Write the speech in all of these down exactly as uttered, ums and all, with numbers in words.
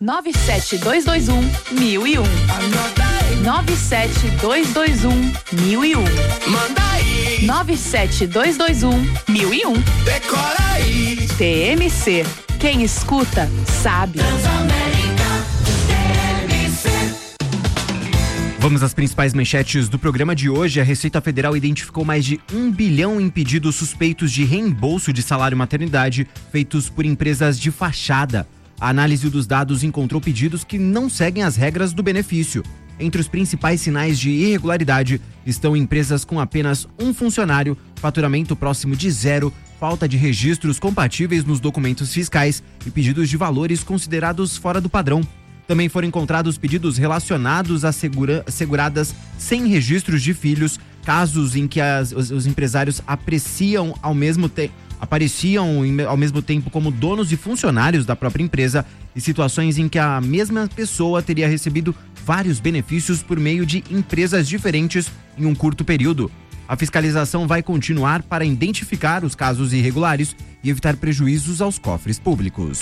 nove sete dois dois um, mil e um. nove sete dois dois um, mil e um. Manda aí. nove sete dois dois um, mil e um. Decora aí. T M C. Quem escuta, sabe. Transamérica, T M C. Vamos às principais manchetes do programa de hoje. A Receita Federal identificou mais de um bilhão em pedidos suspeitos de reembolso de salário maternidade feitos por empresas de fachada. A análise dos dados encontrou pedidos que não seguem as regras do benefício. Entre os principais sinais de irregularidade estão empresas com apenas um funcionário, faturamento próximo de zero, falta de registros compatíveis nos documentos fiscais e pedidos de valores considerados fora do padrão. Também foram encontrados pedidos relacionados a segura, seguradas sem registros de filhos, casos em que as, os, os empresários apreciam ao mesmo tempo, apareciam ao mesmo tempo como donos e funcionários da própria empresa e situações em que a mesma pessoa teria recebido vários benefícios por meio de empresas diferentes em um curto período. A fiscalização vai continuar para identificar os casos irregulares e evitar prejuízos aos cofres públicos.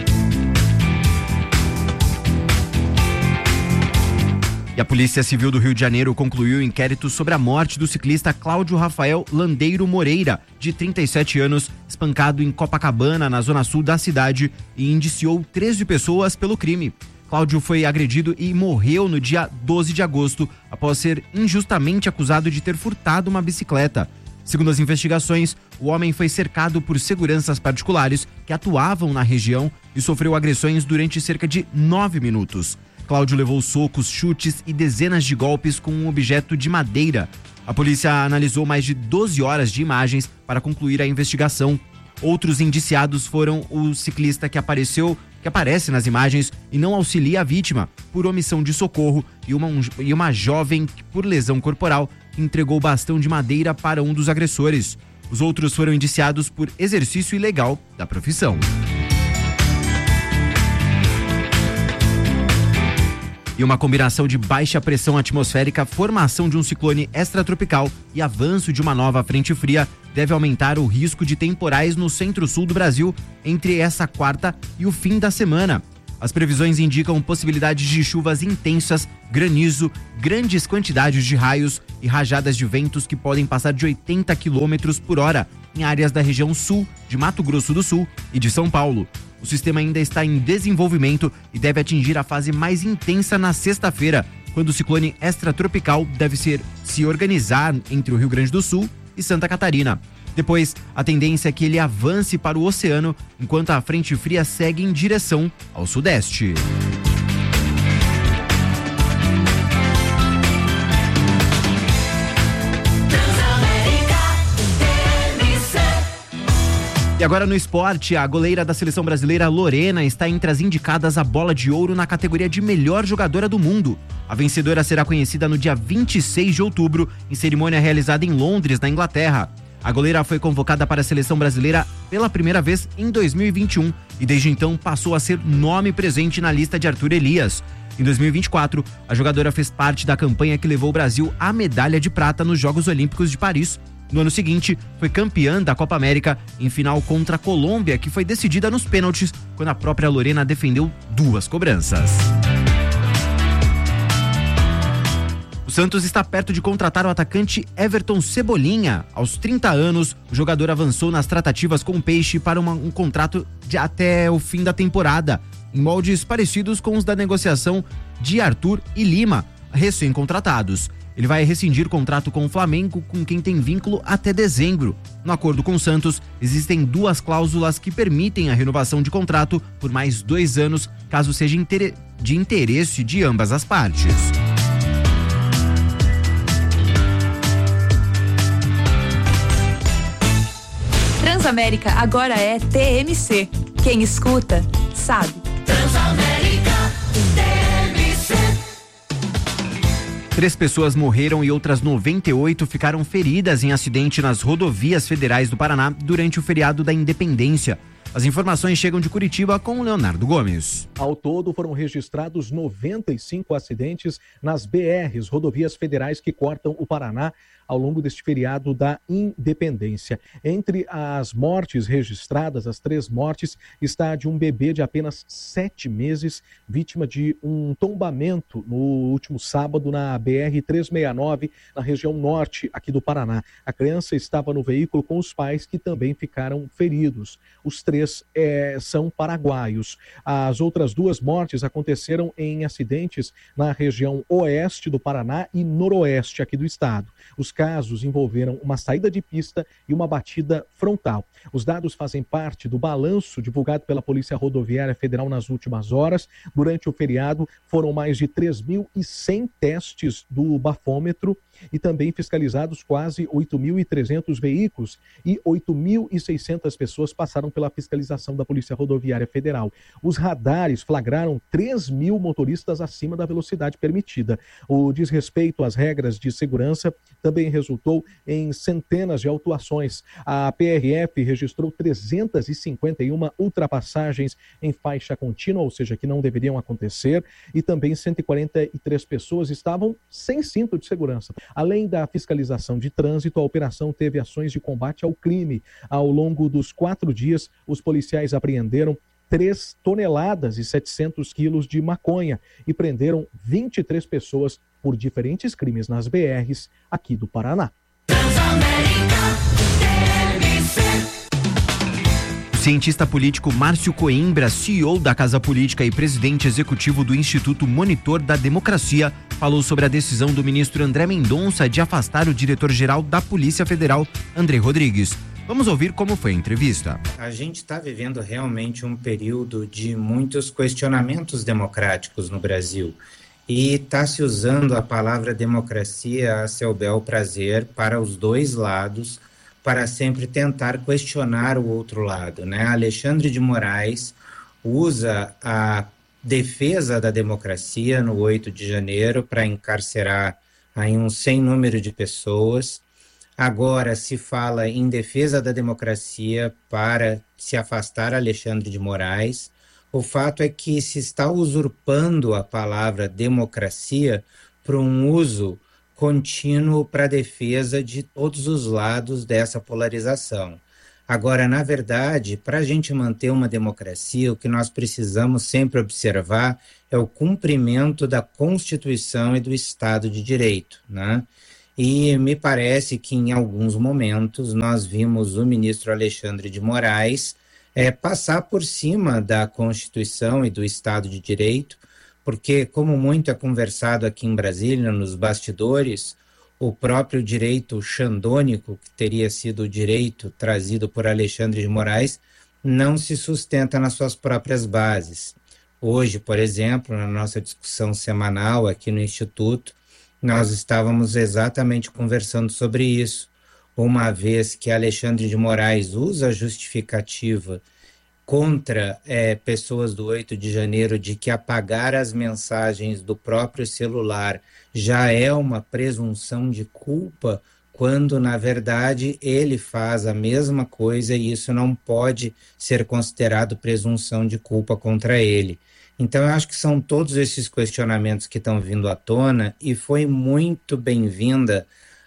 E a Polícia Civil do Rio de Janeiro concluiu o inquérito sobre a morte do ciclista Cláudio Rafael Landeiro Moreira, de trinta e sete anos, espancado em Copacabana, na zona sul da cidade, e indiciou treze pessoas pelo crime. Cláudio foi agredido e morreu no dia doze de agosto, após ser injustamente acusado de ter furtado uma bicicleta. Segundo as investigações, o homem foi cercado por seguranças particulares que atuavam na região e sofreu agressões durante cerca de nove minutos. Cláudio levou socos, chutes e dezenas de golpes com um objeto de madeira. A polícia analisou mais de doze horas de imagens para concluir a investigação. Outros indiciados foram o ciclista que apareceu, que aparece nas imagens e não auxilia a vítima, por omissão de socorro, e uma, e uma jovem por lesão corporal que entregou bastão de madeira para um dos agressores. Os outros foram indiciados por exercício ilegal da profissão. E uma combinação de baixa pressão atmosférica, formação de um ciclone extratropical e avanço de uma nova frente fria deve aumentar o risco de temporais no centro-sul do Brasil entre essa quarta e o fim da semana. As previsões indicam possibilidades de chuvas intensas, granizo, grandes quantidades de raios e rajadas de ventos que podem passar de oitenta quilômetros por hora em áreas da região sul, de Mato Grosso do Sul e de São Paulo. O sistema ainda está em desenvolvimento e deve atingir a fase mais intensa na sexta-feira, quando o ciclone extratropical deve ser, se organizar entre o Rio Grande do Sul e Santa Catarina. Depois, a tendência é que ele avance para o oceano, enquanto a frente fria segue em direção ao sudeste. E agora no esporte, a goleira da seleção brasileira Lorena está entre as indicadas à bola de ouro na categoria de melhor jogadora do mundo. A vencedora será conhecida no dia vinte e seis de outubro, em cerimônia realizada em Londres, na Inglaterra. A goleira foi convocada para a seleção brasileira pela primeira vez em dois mil e vinte e um e desde então passou a ser nome presente na lista de Arthur Elias. Em dois mil e vinte e quatro, a jogadora fez parte da campanha que levou o Brasil à medalha de prata nos Jogos Olímpicos de Paris. No ano seguinte, foi campeã da Copa América em final contra a Colômbia, que foi decidida nos pênaltis, quando a própria Lorena defendeu duas cobranças. O Santos está perto de contratar o atacante Everton Cebolinha. Aos trinta anos, o jogador avançou nas tratativas com o Peixe para uma, um contrato de até o fim da temporada, em moldes parecidos com os da negociação de Arthur e Lima, recém-contratados. Ele vai rescindir o contrato com o Flamengo, com quem tem vínculo até dezembro. No acordo com o Santos, existem duas cláusulas que permitem a renovação de contrato por mais dois anos, caso seja de interesse de ambas as partes. Transamérica agora é T M C. Quem escuta, sabe. Transamérica, T M C. Três pessoas morreram e outras noventa e oito ficaram feridas em acidente nas rodovias federais do Paraná durante o feriado da Independência. As informações chegam de Curitiba com o Leonardo Gomes. Ao todo foram registrados noventa e cinco acidentes nas B Rs, rodovias federais que cortam o Paraná, ao longo deste feriado da Independência. Entre as mortes registradas, as três mortes, está de um bebê de apenas sete meses, vítima de um tombamento no último sábado na B R trezentos e sessenta e nove, na região norte aqui do Paraná. A criança estava no veículo com os pais, que também ficaram feridos. Os três é, são paraguaios. As outras duas mortes aconteceram em acidentes na região oeste do Paraná e noroeste aqui do estado. Os casos envolveram uma saída de pista e uma batida frontal. Os dados fazem parte do balanço divulgado pela Polícia Rodoviária Federal nas últimas horas. Durante o feriado, foram mais de três mil e cem testes do bafômetro e também fiscalizados quase oito mil e trezentos veículos e oito mil e seiscentas pessoas passaram pela fiscalização da Polícia Rodoviária Federal. Os radares flagraram três mil motoristas acima da velocidade permitida. O desrespeito às regras de segurança também resultou em centenas de autuações. A P R F registrou trezentas e cinquenta e uma ultrapassagens em faixa contínua, ou seja, que não deveriam acontecer, e também cento e quarenta e três pessoas estavam sem cinto de segurança. Além da fiscalização de trânsito, a operação teve ações de combate ao crime. Ao longo dos quatro dias, os policiais apreenderam três toneladas e setecentos quilos de maconha e prenderam vinte e três pessoas por diferentes crimes nas B Rs aqui do Paraná. O cientista político Márcio Coimbra, C E O da Casa Política e presidente executivo do Instituto Monitor da Democracia, falou sobre a decisão do ministro André Mendonça de afastar o diretor-geral da Polícia Federal, André Rodrigues. Vamos ouvir como foi a entrevista. A gente está vivendo realmente um período de muitos questionamentos democráticos no Brasil e está se usando a palavra democracia a seu bel prazer para os dois lados, para sempre tentar questionar o outro lado, né? Alexandre de Moraes usa a defesa da democracia no oito de janeiro para encarcerar aí um sem número de pessoas. Agora se fala em defesa da democracia para se afastar Alexandre de Moraes. O fato é que se está usurpando a palavra democracia para um uso contínuo para a defesa de todos os lados dessa polarização. Agora, na verdade, para a gente manter uma democracia, o que nós precisamos sempre observar é o cumprimento da Constituição e do Estado de Direito, né? E me parece que em alguns momentos nós vimos o ministro Alexandre de Moraes é, passar por cima da Constituição e do Estado de Direito, porque, como muito é conversado aqui em Brasília, nos bastidores, o próprio direito xandônico, que teria sido o direito trazido por Alexandre de Moraes, não se sustenta nas suas próprias bases. Hoje, por exemplo, na nossa discussão semanal aqui no Instituto, nós estávamos exatamente conversando sobre isso, uma vez que Alexandre de Moraes usa a justificativa contra é, pessoas do oito de janeiro de que apagar as mensagens do próprio celular já é uma presunção de culpa, quando na verdade ele faz a mesma coisa e isso não pode ser considerado presunção de culpa contra ele. Então eu acho que são todos esses questionamentos que estão vindo à tona e foi muito bem-vinda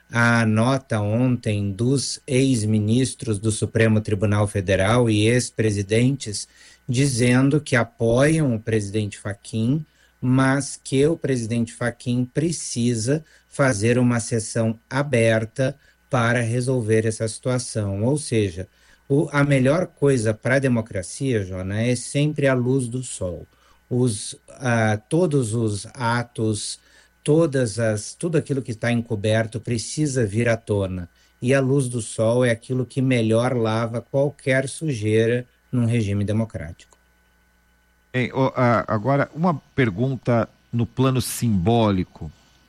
a nota ontem dos ex-ministros do Supremo Tribunal Federal e ex-presidentes dizendo que apoiam o presidente Fachin, mas que o presidente Fachin precisa fazer uma sessão aberta para resolver essa situação. Ou seja, o, a melhor coisa para a democracia, Jona, é sempre a luz do sol. Os, uh, todos os atos, todas as, tudo aquilo que está encoberto precisa vir à tona. E a luz do sol é aquilo que melhor lava qualquer sujeira num regime democrático. Bem, agora, uma pergunta no plano simbólico.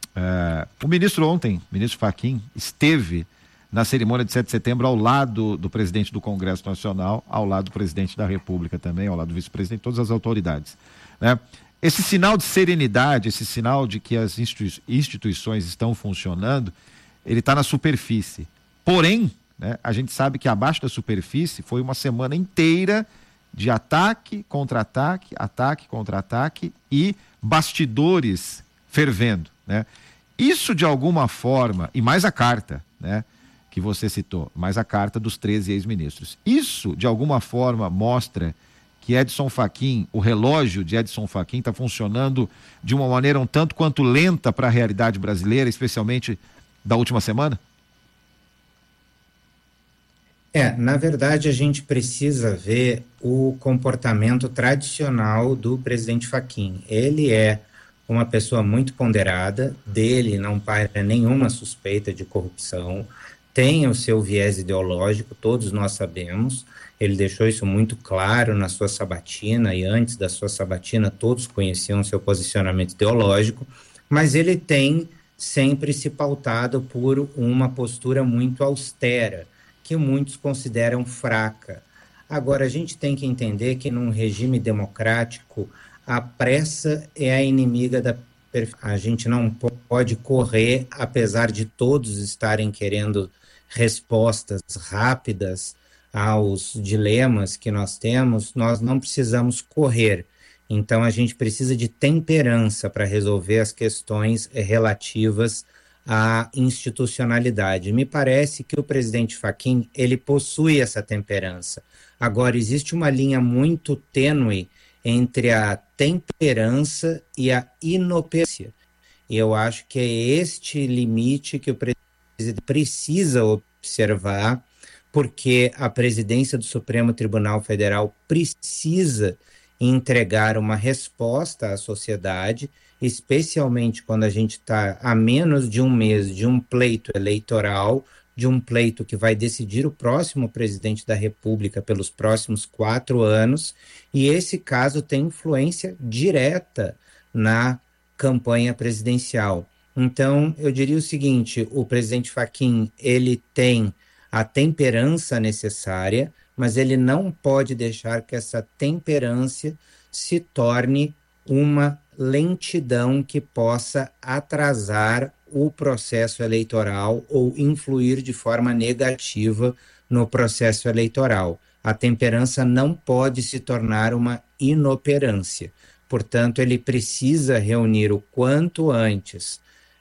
Uh, o ministro ontem, o ministro Fachin, esteve na cerimônia de sete de setembro ao lado do presidente do Congresso Nacional, ao lado do presidente da República também, ao lado do vice-presidente, todas as autoridades, né? Esse sinal de serenidade, esse sinal de que as institui- instituições estão funcionando, ele está na superfície. Porém, né, a gente sabe que abaixo da superfície foi uma semana inteira de ataque, contra-ataque, ataque, contra-ataque e bastidores fervendo, né? Isso de alguma forma, e mais a carta, né, que você citou, mais a carta dos treze ex-ministros, isso de alguma forma mostra que Edson Fachin, o relógio de Edson Fachin está funcionando de uma maneira um tanto quanto lenta para a realidade brasileira, especialmente da última semana? É, na verdade a gente precisa ver o comportamento tradicional do presidente Fachin. Ele é uma pessoa muito ponderada, dele não paira nenhuma suspeita de corrupção, tem o seu viés ideológico, todos nós sabemos, ele deixou isso muito claro na sua sabatina, e antes da sua sabatina todos conheciam seu posicionamento ideológico, mas ele tem sempre se pautado por uma postura muito austera, que muitos consideram fraca. Agora, a gente tem que entender que num regime democrático, a pressa é a inimiga da perfeição. A gente não pode correr, apesar de todos estarem querendo respostas rápidas aos dilemas que nós temos, nós não precisamos correr. Então, a gente precisa de temperança para resolver as questões relativas à institucionalidade. Me parece que o presidente Fachin, ele possui essa temperança. Agora, existe uma linha muito tênue entre a temperança e a inoperância. E eu acho que é este limite que o presidente precisa observar, porque a presidência do Supremo Tribunal Federal precisa entregar uma resposta à sociedade, especialmente quando a gente está a menos de um mês de um pleito eleitoral, de um pleito que vai decidir o próximo presidente da República pelos próximos quatro anos, e esse caso tem influência direta na campanha presidencial. Então, eu diria o seguinte, o presidente Fachin, ele tem a temperança necessária, mas ele não pode deixar que essa temperança se torne uma lentidão que possa atrasar o processo eleitoral ou influir de forma negativa no processo eleitoral. A temperança não pode se tornar uma inoperância. Portanto, ele precisa reunir o quanto antes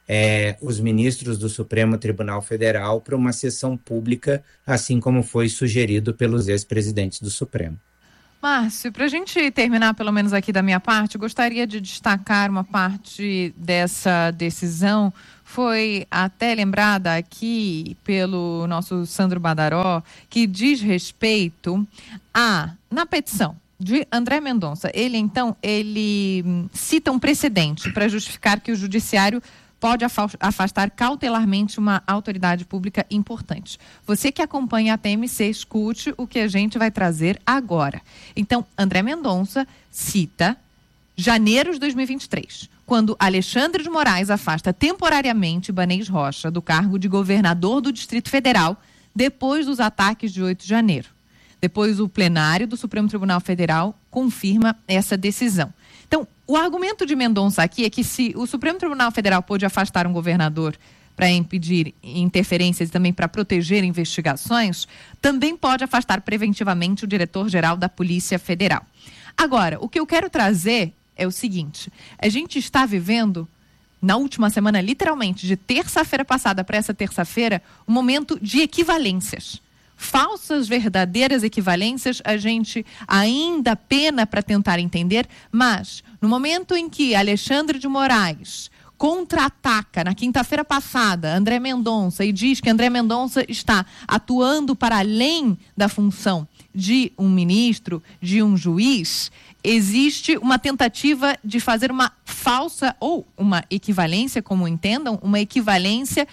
é, os ministros do Supremo Tribunal Federal para uma sessão pública, assim como foi sugerido pelos ex-presidentes do Supremo. Márcio, para a gente terminar, pelo menos aqui da minha parte, gostaria de destacar uma parte dessa decisão. Foi até lembrada aqui pelo nosso Sandro Badaró, que diz respeito a, na petição de André Mendonça, ele então, ele cita um precedente para justificar que o judiciário pode afastar cautelarmente uma autoridade pública importante. Você que acompanha a T M C, escute o que a gente vai trazer agora. Então, André Mendonça cita janeiro de dois mil e vinte e três, quando Alexandre de Moraes afasta temporariamente Ibanez Rocha do cargo de governador do Distrito Federal depois dos ataques de oito de janeiro. Depois, o plenário do Supremo Tribunal Federal confirma essa decisão. Então, o argumento de Mendonça aqui é que se o Supremo Tribunal Federal pôde afastar um governador para impedir interferências e também para proteger investigações, também pode afastar preventivamente o diretor-geral da Polícia Federal. Agora, o que eu quero trazer é o seguinte, a gente está vivendo, na última semana, literalmente, de terça-feira passada para essa terça-feira, um momento de equivalências. Falsas, verdadeiras equivalências, a gente ainda pena para tentar entender, mas no momento em que Alexandre de Moraes contra-ataca na quinta-feira passada André Mendonça e diz que André Mendonça está atuando para além da função de um ministro, de um juiz, existe uma tentativa de fazer uma falsa ou uma equivalência, como entendam, uma equivalência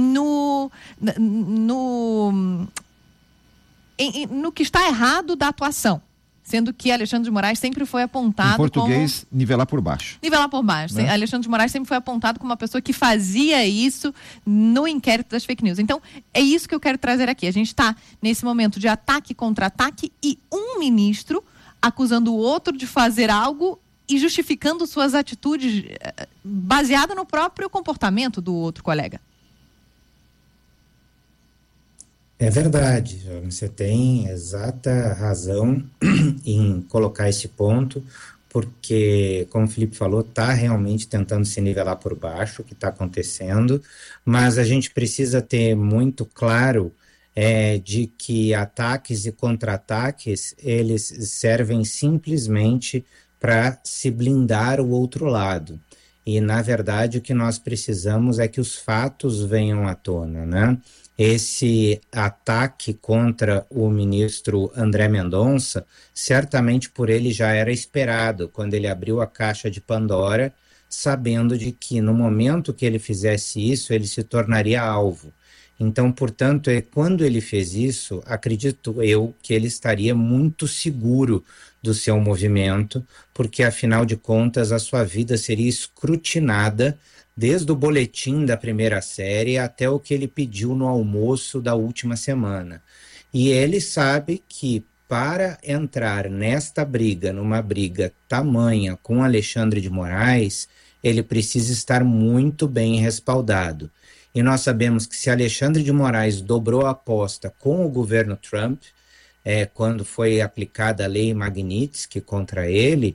no... no Em, em, no que está errado da atuação, sendo que Alexandre de Moraes sempre foi apontado como... Em português, como... nivelar por baixo. Nivelar por baixo. Né? Alexandre de Moraes sempre foi apontado como uma pessoa que fazia isso no inquérito das fake news. Então, é isso que eu quero trazer aqui. A gente está nesse momento de ataque contra ataque e um ministro acusando o outro de fazer algo e justificando suas atitudes baseada no próprio comportamento do outro colega. É verdade, você tem exata razão em colocar esse ponto, porque, como o Felipe falou, está realmente tentando se nivelar por baixo o que está acontecendo, mas a gente precisa ter muito claro é, de que ataques e contra-ataques, eles servem simplesmente para se blindar o outro lado. E, na verdade, o que nós precisamos é que os fatos venham à tona, né? Esse ataque contra o ministro André Mendonça, certamente por ele já era esperado, quando ele abriu a caixa de Pandora, sabendo de que no momento que ele fizesse isso, ele se tornaria alvo. Então, portanto, é, quando ele fez isso, acredito eu que ele estaria muito seguro do seu movimento, porque, afinal de contas, a sua vida seria escrutinada desde o boletim da primeira série até o que ele pediu no almoço da última semana. E ele sabe que para entrar nesta briga, numa briga tamanha com Alexandre de Moraes, ele precisa estar muito bem respaldado. E nós sabemos que se Alexandre de Moraes dobrou a aposta com o governo Trump, é, quando foi aplicada a lei Magnitsky contra ele,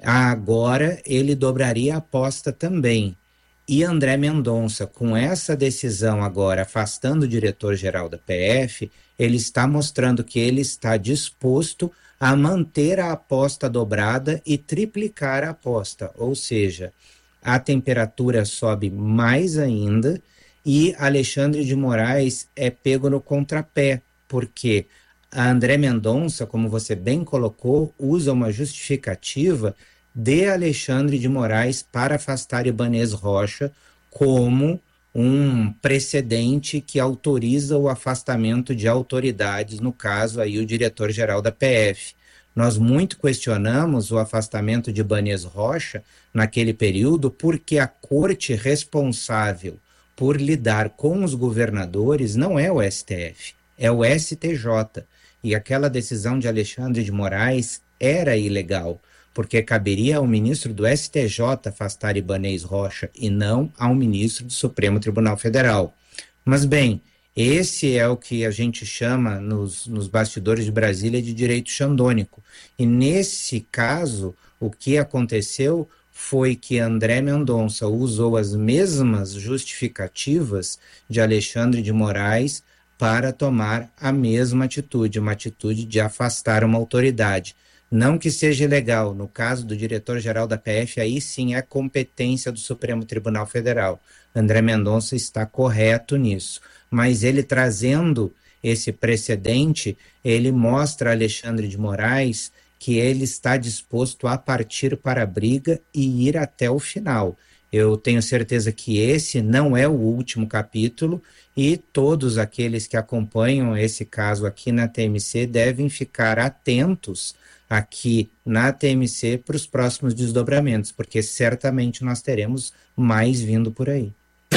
agora ele dobraria a aposta também. E André Mendonça, com essa decisão agora afastando o diretor-geral da P F, ele está mostrando que ele está disposto a manter a aposta dobrada e triplicar a aposta, ou seja, a temperatura sobe mais ainda e Alexandre de Moraes é pego no contrapé, porque a André Mendonça, como você bem colocou, usa uma justificativa de Alexandre de Moraes para afastar Ibanez Rocha como um precedente que autoriza o afastamento de autoridades, no caso aí o diretor-geral da P F. Nós muito questionamos o afastamento de Ibanez Rocha naquele período porque a corte responsável por lidar com os governadores não é o S T F, é o S T J. E aquela decisão de Alexandre de Moraes era ilegal, porque caberia ao ministro do S T J afastar Ibanez Rocha e não ao ministro do Supremo Tribunal Federal. Mas, bem, esse é o que a gente chama nos, nos bastidores de Brasília de direito xandônico. E nesse caso, o que aconteceu foi que André Mendonça usou as mesmas justificativas de Alexandre de Moraes para tomar a mesma atitude, uma atitude de afastar uma autoridade. Não que seja ilegal, no caso do diretor-geral da P F, aí sim é competência do Supremo Tribunal Federal. André Mendonça está correto nisso, mas ele trazendo esse precedente, ele mostra a Alexandre de Moraes que ele está disposto a partir para a briga e ir até o final. Eu tenho certeza que esse não é o último capítulo e todos aqueles que acompanham esse caso aqui na T M C devem ficar atentos aqui na T M C para os próximos desdobramentos, porque certamente nós teremos mais vindo por aí.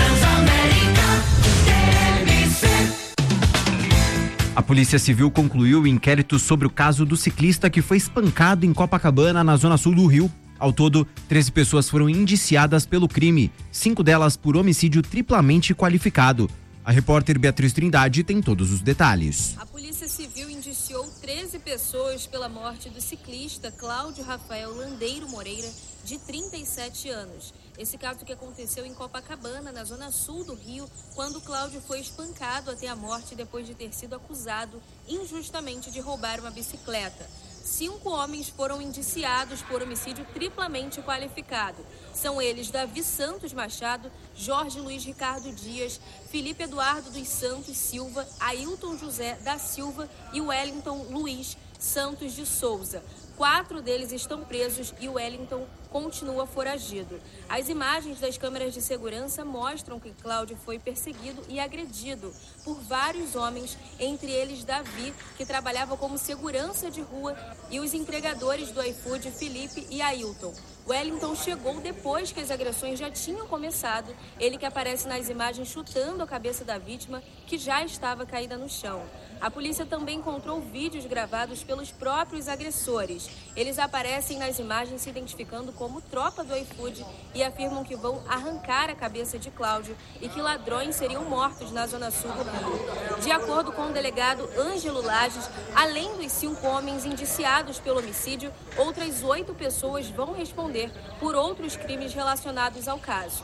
A Polícia Civil concluiu o inquérito sobre o caso do ciclista que foi espancado em Copacabana, na zona sul do Rio. Ao todo, treze pessoas foram indiciadas pelo crime, cinco delas por homicídio triplamente qualificado. A repórter Beatriz Trindade tem todos os detalhes. A Polícia Civil indiciou treze pessoas pela morte do ciclista Cláudio Rafael Landeiro Moreira, de trinta e sete anos. Esse caso que aconteceu em Copacabana, na zona sul do Rio, quando Cláudio foi espancado até a morte depois de ter sido acusado injustamente de roubar uma bicicleta. Cinco homens foram indiciados por homicídio triplamente qualificado. São eles Davi Santos Machado, Jorge Luiz Ricardo Dias, Felipe Eduardo dos Santos Silva, Ailton José da Silva e Wellington Luiz Santos de Souza. Quatro deles estão presos e o Wellington continua foragido. As imagens das câmeras de segurança mostram que Cláudio foi perseguido e agredido por vários homens, entre eles Davi, que trabalhava como segurança de rua, e os entregadores do iFood, Felipe e Ailton. Wellington chegou depois que as agressões já tinham começado, ele que aparece nas imagens chutando a cabeça da vítima, que já estava caída no chão. A polícia também encontrou vídeos gravados pelos próprios agressores. Eles aparecem nas imagens se identificando como tropa do iFood e afirmam que vão arrancar a cabeça de Cláudio e que ladrões seriam mortos na zona sul do Rio. De acordo com o delegado Ângelo Lages, além dos cinco homens indiciados pelo homicídio, outras oito pessoas vão responder por outros crimes relacionados ao caso.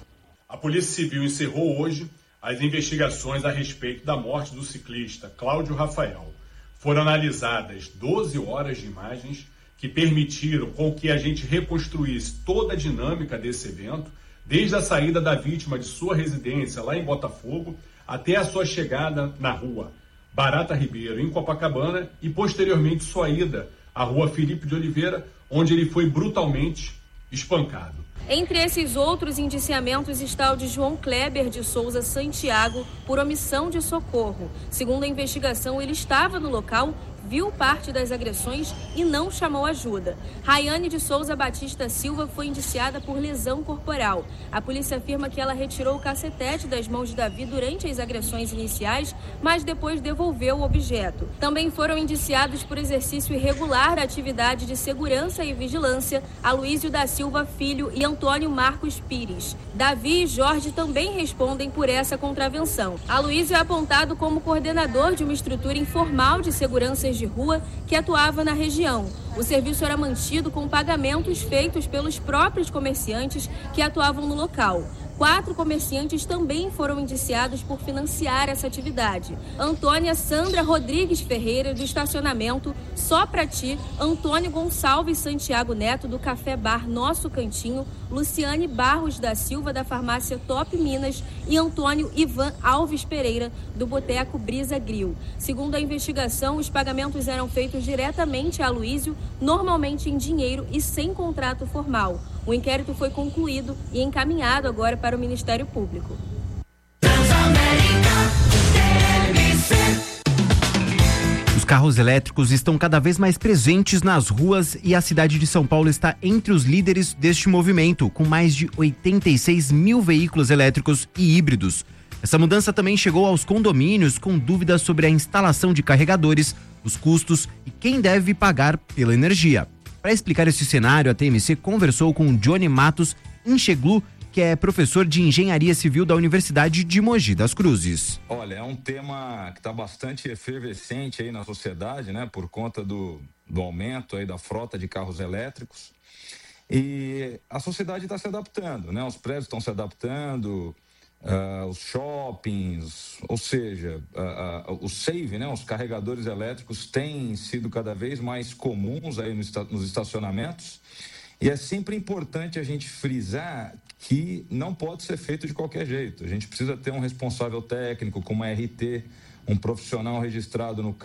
A Polícia Civil encerrou hoje as investigações a respeito da morte do ciclista Cláudio Rafael. Foram analisadas doze horas de imagens que permitiram com que a gente reconstruísse toda a dinâmica desse evento, desde a saída da vítima de sua residência lá em Botafogo até a sua chegada na rua Barata Ribeiro, em Copacabana, e posteriormente sua ida à rua Felipe de Oliveira, onde ele foi brutalmente espancado. Entre esses outros indiciamentos está o de João Kleber de Souza Santiago por omissão de socorro. Segundo a investigação, ele estava no local, viu parte das agressões e não chamou ajuda. Rayane de Souza Batista Silva foi indiciada por lesão corporal. A polícia afirma que ela retirou o cacetete das mãos de Davi durante as agressões iniciais, mas depois devolveu o objeto. Também foram indiciados por exercício irregular da atividade de segurança e vigilância Aloísio da Silva Filho e Antônio Marcos Pires. Davi e Jorge também respondem por essa contravenção. Aloísio é apontado como coordenador de uma estrutura informal de segurança de rua que atuava na região. O serviço era mantido com pagamentos feitos pelos próprios comerciantes que atuavam no local. Quatro comerciantes também foram indiciados por financiar essa atividade. Antônia Sandra Rodrigues Ferreira, do estacionamento Só Pra Ti, Antônio Gonçalves Santiago Neto, do Café Bar Nosso Cantinho, Luciane Barros da Silva, da farmácia Top Minas e Antônio Ivan Alves Pereira, do Boteco Brisa Grill. Segundo a investigação, os pagamentos eram feitos diretamente a Aloísio, normalmente em dinheiro e sem contrato formal. O inquérito foi concluído e encaminhado agora para o Ministério Público. Os carros elétricos estão cada vez mais presentes nas ruas e a cidade de São Paulo está entre os líderes deste movimento, com mais de oitenta e seis mil veículos elétricos e híbridos. Essa mudança também chegou aos condomínios com dúvidas sobre a instalação de carregadores, os custos e quem deve pagar pela energia. Para explicar esse cenário, a T M C conversou com Johnny Matos Incheglu, que é professor de Engenharia Civil da Universidade de Mogi das Cruzes. Olha, é um tema que está bastante efervescente aí na sociedade, né, por conta do, do aumento aí da frota de carros elétricos. E a sociedade está se adaptando, né, os prédios estão se adaptando, uh, os shoppings, ou seja, uh, uh, o save, né, os carregadores elétricos têm sido cada vez mais comuns aí nos, nos estacionamentos. E é sempre importante a gente frisar que não pode ser feito de qualquer jeito. A gente precisa ter um responsável técnico, com uma R T, um profissional registrado no